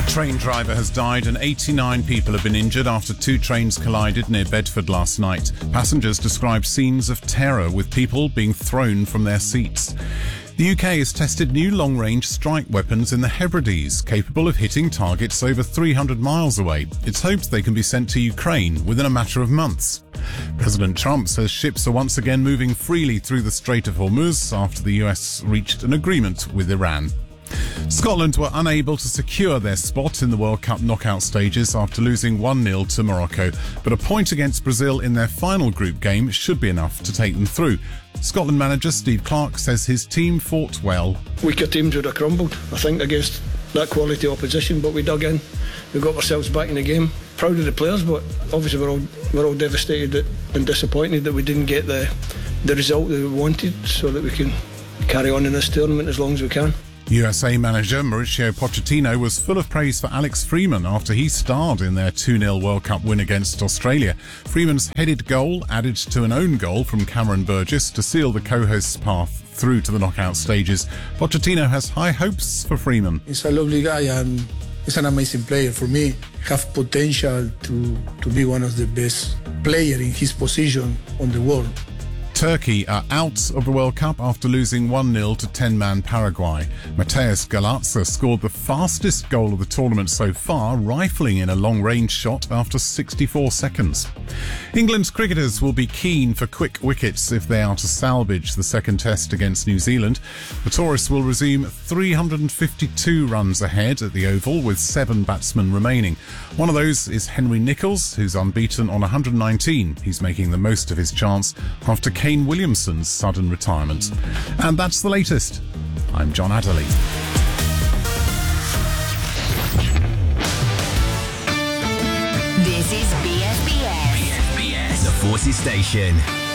Train driver has died and 89 people have been injured after two trains collided near Bedford last night. Passengers described scenes of terror with people being thrown from their seats. The UK has tested new long-range strike weapons in the Hebrides, capable of hitting targets over 300 miles away. It's hoped they can be sent to Ukraine within a matter of months. President Trump says ships are once again moving freely through the Strait of Hormuz after the US reached an agreement with Iran. Scotland were unable to secure their spot in the World Cup knockout stages after losing 1-0 to Morocco, but a point against Brazil in their final group game should be enough to take them through. Scotland manager Steve Clarke says his team fought well. Weaker teams would have crumbled, I think, against that quality opposition, but we dug in. We got ourselves back in the game. Proud of the players, but obviously we're all devastated and disappointed that we didn't get the result that we wanted, so that we can carry on in this tournament as long as we can. USA manager Mauricio Pochettino was full of praise for Alex Freeman after he starred in their 2-0 World Cup win against Australia. Freeman's headed goal added to an own goal from Cameron Burgess to seal the co-host's path through to the knockout stages. Pochettino has high hopes for Freeman. He's a lovely guy and he's an amazing player. For me, have potential to be one of the best players in his position on the world. Turkey are out of the World Cup after losing 1-0 to 10-man Paraguay. Mateusz Galatza scored the fastest goal of the tournament so far, rifling in a long-range shot after 64 seconds. England's cricketers will be keen for quick wickets if they are to salvage the second test against New Zealand. The tourists will resume 352 runs ahead at the Oval with 7 batsmen remaining. One of those is Henry Nicholls, who's unbeaten on 119. He's making the most of his chance after Kane Williamson's sudden retirement. And that's the latest. I'm John Adderley. This is BSBS. The Forces Station.